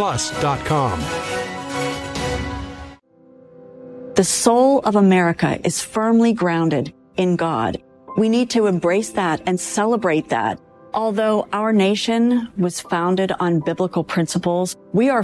PlusPlus.com. The soul of America is firmly grounded in God. We need to embrace that and celebrate that. Although our nation was founded on biblical principles, we are